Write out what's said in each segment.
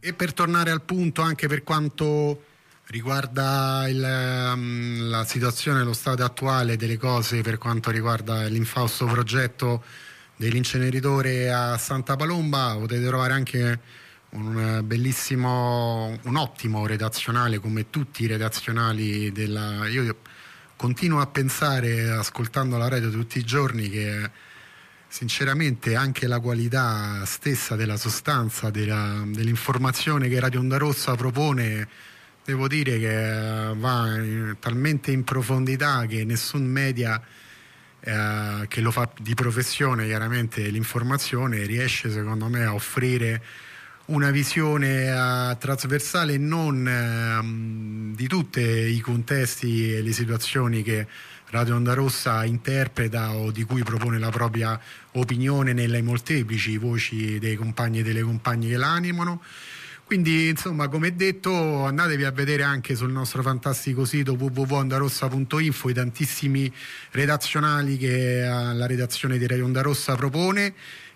E per tornare al punto, anche per quanto riguarda la situazione, lo stato attuale delle cose per quanto riguarda l'infausto progetto dell'inceneritore a Santa Palomba, potete trovare anche un ottimo redazionale, come tutti i redazionali io continuo a pensare, ascoltando la radio tutti i giorni, che sinceramente anche la qualità stessa della sostanza dell'informazione che Radio Onda Rossa propone, devo dire che va talmente in profondità che nessun media che lo fa di professione, chiaramente, l'informazione, riesce secondo me a offrire una visione trasversale non di tutti i contesti e le situazioni che Radio Onda Rossa interpreta o di cui propone la propria opinione nelle molteplici voci dei compagni e delle compagne che la animano. Quindi, insomma, come detto, andatevi a vedere anche sul nostro fantastico sito www.ondarossa.info i tantissimi redazionali che la redazione di Radio Onda Rossa propone,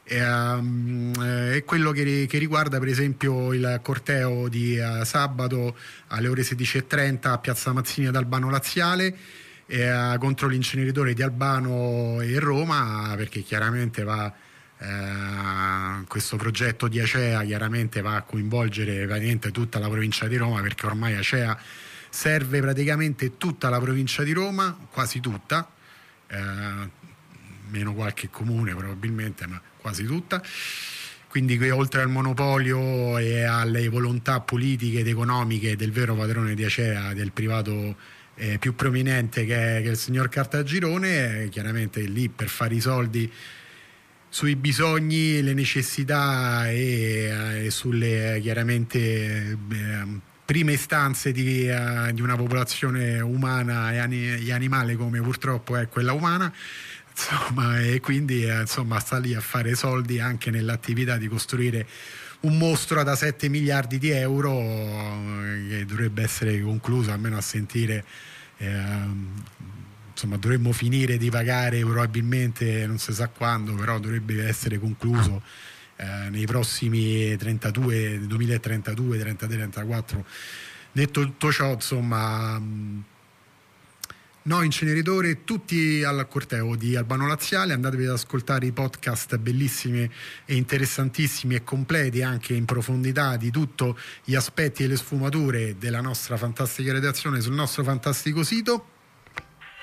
e quello che riguarda per esempio il corteo di sabato alle ore 16:30 a Piazza Mazzini ad Albano Laziale, contro l'inceneritore di Albano e Roma, perché chiaramente questo progetto di Acea chiaramente va a coinvolgere praticamente tutta la provincia di Roma, perché ormai Acea serve praticamente tutta la provincia di Roma, quasi tutta, meno qualche comune probabilmente, ma quasi tutta. Quindi oltre al monopolio e alle volontà politiche ed economiche del vero padrone di Acea, del privato più prominente che è il signor Caltagirone, chiaramente lì per fare i soldi sui bisogni, le necessità e sulle chiaramente prime istanze di una popolazione umana e animale come purtroppo è quella umana, insomma, e quindi sta lì a fare soldi anche nell'attività di costruire un mostro da 7 miliardi di euro che dovrebbe essere concluso, almeno a sentire. Dovremmo finire di pagare probabilmente, non si sa quando, però dovrebbe essere concluso nei prossimi 2032, 33, 34. Detto tutto ciò, no inceneritore, tutti al corteo di Albano Laziale. Andatevi ad ascoltare i podcast bellissimi e interessantissimi e completi anche in profondità di tutti gli aspetti e le sfumature della nostra fantastica redazione sul nostro fantastico sito.